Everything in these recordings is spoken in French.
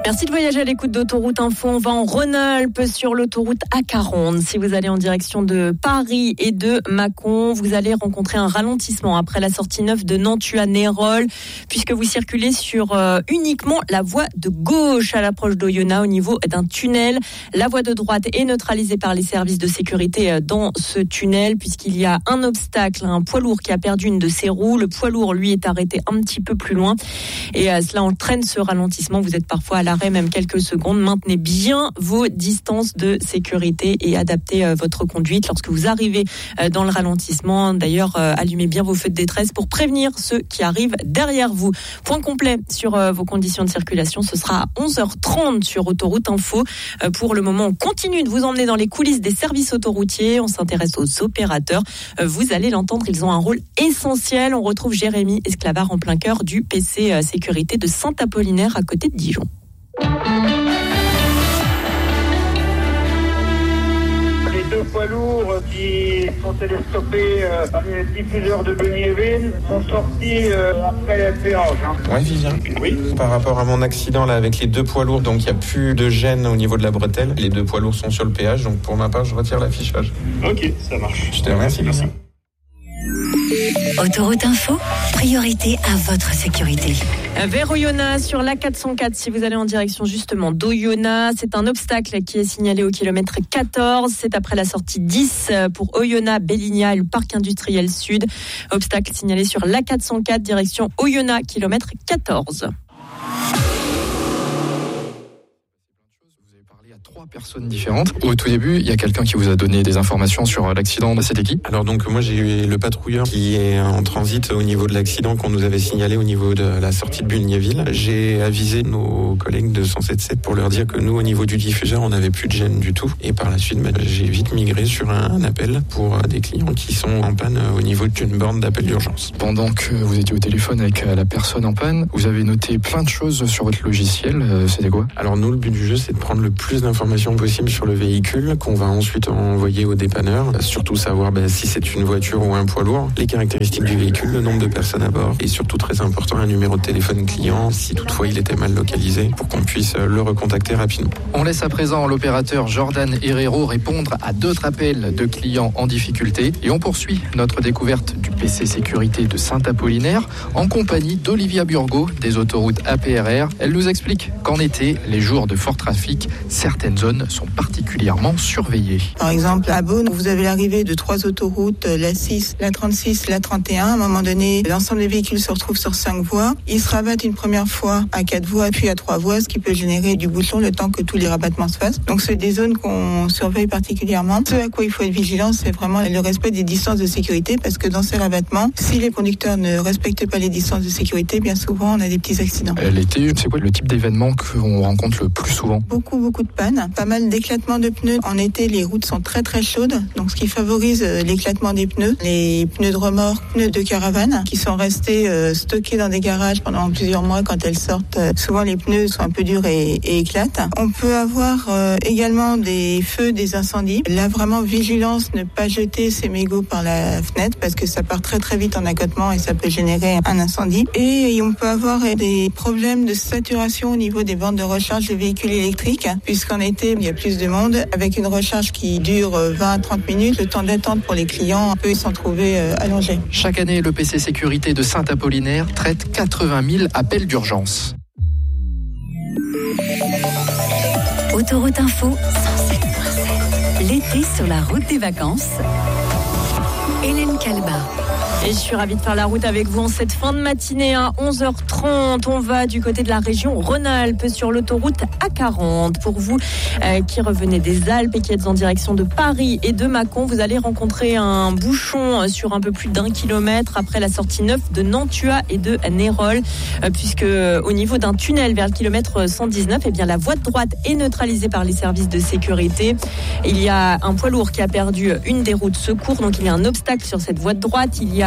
Merci de voyager à l'écoute d'Autoroute Info. On va en Rhône-Alpes sur l'autoroute A40. Si vous allez en direction de Paris et de Mâcon, vous allez rencontrer un ralentissement après la sortie 9 de Nantua-Nérol, puisque vous circulez sur uniquement la voie de gauche à l'approche d'Oyonnax au niveau d'un tunnel. La voie de droite est neutralisée par les services de sécurité dans ce tunnel, puisqu'il y a un obstacle, un poids lourd qui a perdu une de ses roues. Le poids lourd, lui, est arrêté un petit peu plus loin et cela entraîne ce ralentissement. Vous êtes parfois à l'arrêt, même quelques secondes. Maintenez bien vos distances de sécurité et adaptez votre conduite lorsque vous arrivez dans le ralentissement. D'ailleurs, allumez bien vos feux de détresse pour prévenir ceux qui arrivent derrière vous. Point complet sur vos conditions de circulation, ce sera à 11h30 sur Autoroute Info. Pour le moment, on continue de vous emmener dans les coulisses des services autoroutiers. On s'intéresse aux opérateurs. Vous allez l'entendre, ils ont un rôle essentiel. On retrouve Jérémy Esclavard en plein cœur du PC Sécurité de Saint-Apollinaire à côté de Dijon. Les deux poids lourds qui sont télescopés par les diffuseurs de Beniéville sont sortis après le péage. Ouais, Vivien. Oui. Par rapport à mon accident là avec les deux poids lourds, donc il n'y a plus de gêne au niveau de la bretelle. Les deux poids lourds sont sur le péage, donc pour ma part, je retire l'affichage. Ok, ça marche. Je te remercie. Merci. Autoroute Info, priorité à votre sécurité. Vers Oyonnax sur l'A404, si vous allez en direction justement d'Oyonnax, c'est un obstacle qui est signalé au kilomètre 14. C'est après la sortie 10 pour Oyonnax, Belligna et le parc industriel sud. Obstacle signalé sur l'A404, direction Oyonnax, kilomètre 14. Trois personnes différentes. Au tout début, il y a quelqu'un qui vous a donné des informations sur l'accident. C'était qui ? Alors donc moi j'ai eu le patrouilleur qui est en transit au niveau de l'accident qu'on nous avait signalé au niveau de la sortie de Bulgnéville. J'ai avisé nos collègues de 107.7 pour leur dire que nous au niveau du diffuseur on n'avait plus de gêne du tout. Et par la suite j'ai vite migré sur un appel pour des clients qui sont en panne au niveau d'une borne d'appel d'urgence. Pendant que vous étiez au téléphone avec la personne en panne, vous avez noté plein de choses sur votre logiciel. C'était quoi ? Alors nous le but du jeu c'est de prendre le plus d'informations possible sur le véhicule qu'on va ensuite envoyer au dépanneur, surtout savoir si c'est une voiture ou un poids lourd, les caractéristiques du véhicule, le nombre de personnes à bord et surtout très important un numéro de téléphone client si toutefois il était mal localisé pour qu'on puisse le recontacter rapidement. On laisse à présent l'opérateur Jordan Herrero répondre à d'autres appels de clients en difficulté et on poursuit notre découverte du PC Sécurité de Saint-Apollinaire en compagnie d'Olivia Burgot des autoroutes APRR. Elle nous explique qu'en été, les jours de fort trafic, certaines zones sont particulièrement surveillées. Par exemple, à Beaune, vous avez l'arrivée de 3 autoroutes, la 6, la 36, la 31. À un moment donné, l'ensemble des véhicules se retrouvent sur 5 voies. Ils se rabattent une première fois à 4 voies, puis à 3 voies, ce qui peut générer du bouchon le temps que tous les rabattements se fassent. Donc, c'est des zones qu'on surveille particulièrement. Ce à quoi il faut être vigilant, c'est vraiment le respect des distances de sécurité, parce que dans ces rabattements, si les conducteurs ne respectent pas les distances de sécurité, bien souvent, on a des petits accidents. L'été, c'est quoi le type d'événement qu'on rencontre le plus souvent ? Beaucoup de pannes, pas mal d'éclatements de pneus. En été, les routes sont très très chaudes, donc ce qui favorise l'éclatement des pneus. Les pneus de remorque, pneus de caravane, qui sont restés stockés dans des garages pendant plusieurs mois quand elles sortent. Souvent, les pneus sont un peu durs et éclatent. On peut avoir également des feux, des incendies. Là, vraiment, vigilance, ne pas jeter ses mégots par la fenêtre, parce que ça part très très vite en accotement et ça peut générer un incendie. Et on peut avoir des problèmes de saturation au niveau des bornes de recharge des véhicules électriques, puisqu'en été, il y a plus de monde. Avec une recharge qui dure 20 à 30 minutes, le temps d'attente pour les clients peut s'en trouver allongé. Chaque année, le PC Sécurité de Saint-Apollinaire traite 80 000 appels d'urgence. Autoroute Info, 107.7. L'été sur la route des vacances. Hélène Calba. Et je suis ravie de faire la route avec vous en cette fin de matinée à 11h30. On va du côté de la région Rhône-Alpes sur l'autoroute A40. Pour vous qui revenez des Alpes et qui êtes en direction de Paris et de Mâcon, vous allez rencontrer un bouchon sur un peu plus d'1 kilomètre après la sortie 9 de Nantua et de Nérol, puisque au niveau d'un tunnel vers le kilomètre 119, eh bien, la voie de droite est neutralisée par les services de sécurité. Il y a un poids lourd qui a perdu une des roues de secours, donc il y a un obstacle sur cette voie de droite. Il y a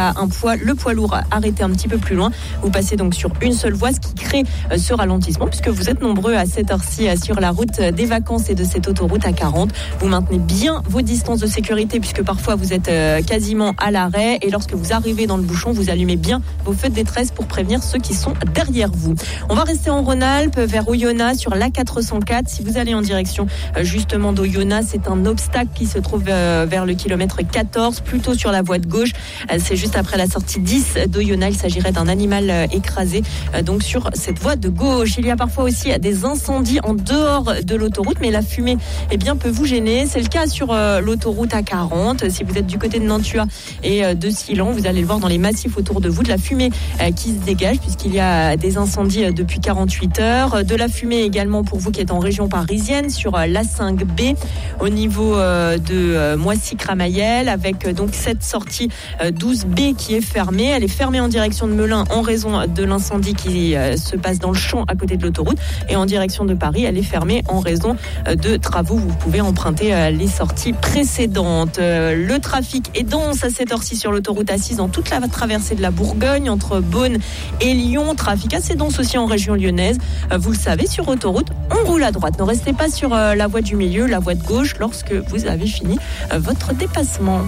a le poids lourd arrêté un petit peu plus loin. Vous passez donc sur une seule voie, ce qui crée ce ralentissement puisque vous êtes nombreux à cette heure-ci sur la route des vacances et de cette autoroute A40. Vous maintenez bien vos distances de sécurité puisque parfois vous êtes quasiment à l'arrêt et lorsque vous arrivez dans le bouchon, vous allumez bien vos feux de détresse pour prévenir ceux qui sont derrière vous. On va rester en Rhône-Alpes vers Oyonnax sur l'A404. Si vous allez en direction justement d'Oyonnax, c'est un obstacle qui se trouve vers le kilomètre 14, plutôt sur la voie de gauche. C'est juste après la sortie 10 d'Oyonnax. Il s'agirait d'un animal écrasé donc sur cette voie de gauche. Il y a parfois aussi des incendies en dehors de l'autoroute, mais la fumée peut vous gêner. C'est le cas sur l'autoroute A40. Si vous êtes du côté de Nantua et de Silan, vous allez le voir dans les massifs autour de vous, de la fumée qui se dégage puisqu'il y a des incendies depuis 48 heures. De la fumée également pour vous qui êtes en région parisienne sur l'A5B au niveau de Moissy-Cramayel avec donc cette sortie 12B qui est fermée. Elle est fermée en direction de Melun en raison de l'incendie qui se passe dans le champ à côté de l'autoroute et en direction de Paris, elle est fermée en raison de travaux. Vous pouvez emprunter les sorties précédentes. Le trafic est dense à cette heure-ci sur l'autoroute A6 dans toute la traversée de la Bourgogne entre Beaune et Lyon. Trafic assez dense aussi en région lyonnaise. Vous le savez, sur autoroute, on roule à droite. Ne restez pas sur la voie du milieu, la voie de gauche lorsque vous avez fini votre dépassement.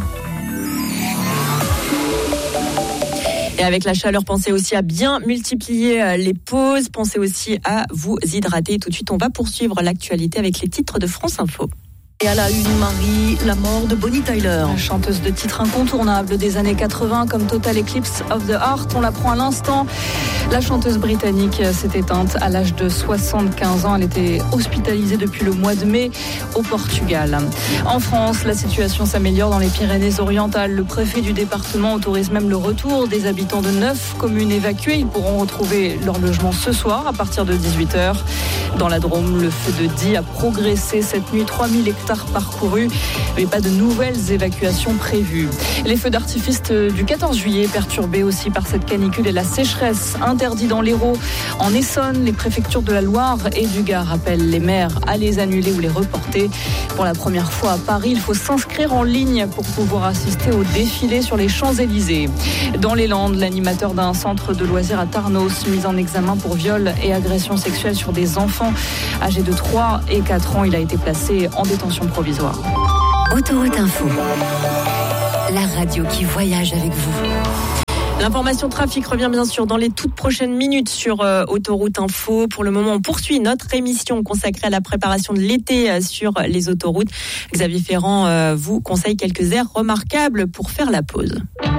Et avec la chaleur, pensez aussi à bien multiplier les pauses. Pensez aussi à vous hydrater. Tout de suite, on va poursuivre l'actualité avec les titres de France Info. Et à la une, Marie, la mort de Bonnie Tyler. La chanteuse de titres incontournables des années 80 comme Total Eclipse of the Heart. On l'apprend à l'instant. La chanteuse britannique s'est éteinte à l'âge de 75 ans. Elle était hospitalisée depuis le mois de mai au Portugal. En France, la situation s'améliore dans les Pyrénées-Orientales. Le préfet du département autorise même le retour des habitants de 9 communes évacuées. Ils pourront retrouver leur logement ce soir à partir de 18h. Dans la Drôme, le feu de Die a progressé cette nuit. 3000 hectares parcourus, mais pas de nouvelles évacuations prévues. Les feux d'artifice du 14 juillet perturbés aussi par cette canicule et la sécheresse. Interdit dans l'Hérault, en Essonne, les préfectures de la Loire et du Gard appellent les maires à les annuler ou les reporter. Pour la première fois à Paris, il faut s'inscrire en ligne pour pouvoir assister au défilé sur les Champs-Élysées. Dans les Landes, l'animateur d'un centre de loisirs à Tarnos, mis en examen pour viol et agression sexuelle sur des enfants âgés de 3 et 4 ans, il a été placé en détention provisoire. Autoroute Info, la radio qui voyage avec vous. L'information trafic revient bien sûr dans les toutes prochaines minutes sur Autoroute Info. Pour le moment, on poursuit notre émission consacrée à la préparation de l'été sur les autoroutes. Xavier Ferrand vous conseille quelques aires remarquables pour faire la pause.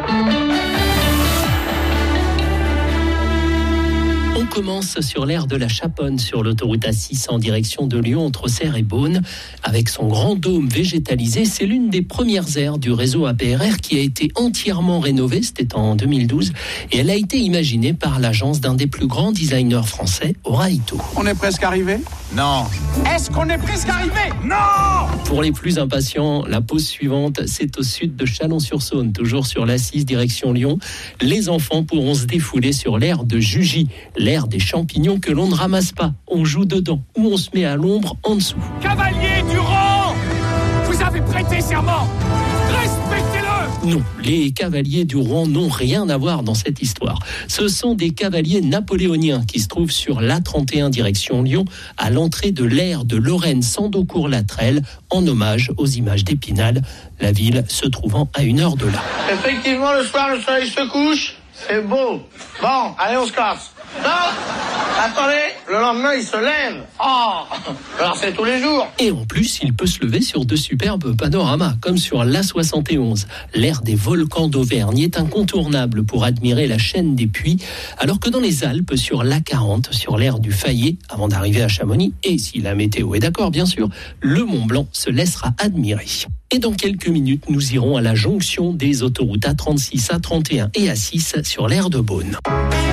On commence sur l'aire de la Chaponne, sur l'autoroute A6 en direction de Lyon, entre Serres et Beaune. Avec son grand dôme végétalisé, c'est l'une des premières aires du réseau APRR qui a été entièrement rénovée, c'était en 2012, et elle a été imaginée par l'agence d'un des plus grands designers français, Oraito. On est presque arrivé ? Non. Est-ce qu'on est presque arrivé ? Non ! Pour les plus impatients, la pause suivante, c'est au sud de Chalon-sur-Saône, toujours sur l'A6 direction Lyon. Les enfants pourront se défouler sur l'aire de Jugy, l'aire des champignons que l'on ne ramasse pas. On joue dedans ou on se met à l'ombre en dessous. Cavalier du rang ! Vous avez prêté serment ! Respectez-le ! Non, les cavaliers du Rouen n'ont rien à voir dans cette histoire. Ce sont des cavaliers napoléoniens qui se trouvent sur l'A31 direction Lyon, à l'entrée de l'aire de Lorraine-Sandocourt-Latrelle, en hommage aux images d'Épinal, la ville se trouvant à 1 heure de là. Effectivement, le soir, le soleil se couche. C'est beau. Bon, allez, on se casse. Non, attendez, le lendemain, il se lève. Oh, alors c'est tous les jours. Et en plus, il peut se lever sur de superbes panoramas, comme sur l'A71. L'aire des volcans d'Auvergne est incontournable pour admirer la chaîne des Puys, alors que dans les Alpes, sur l'A40, sur l'aire du Fayet, avant d'arriver à Chamonix, et si la météo est d'accord, bien sûr, le Mont Blanc se laissera admirer. Et dans quelques minutes, nous irons à la jonction des autoroutes A36, A31 et A6 sur l'aire de Beaune.